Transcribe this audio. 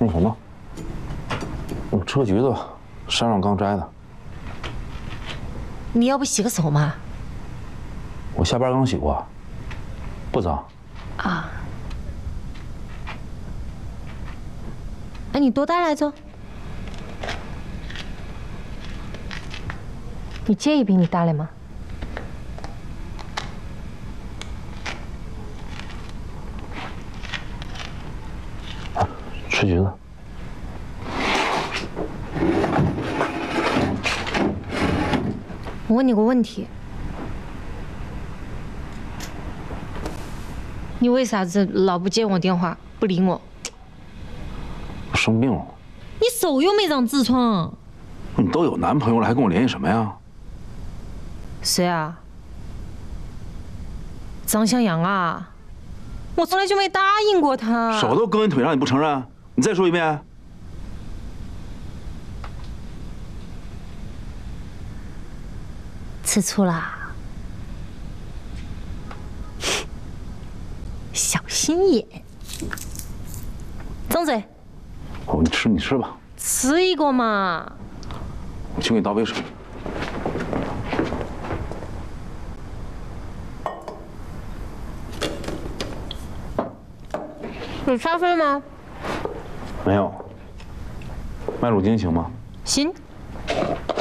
那什么，我们车橘子山上刚摘的。 你要不洗个手嘛？ 我下班刚洗过，不脏。 啊。哎，你多大来着？你介意比你大嘞吗？ 吃橘子。 我问你个问题，你为啥子老不接我电话，不理我？ 我生病了。 你手又没长痔疮。 你都有男朋友了，还跟我联系什么呀？ 谁啊？张向阳啊！我从来就没答应过他。 手都搁你腿上，你不承认？你再说一遍。 吃醋啦？小心眼。张嘴。 哦，你吃吧。 吃一个嘛。 我去给你倒杯水。 有咖啡吗？ 没有。麦乳精行吗？ 行。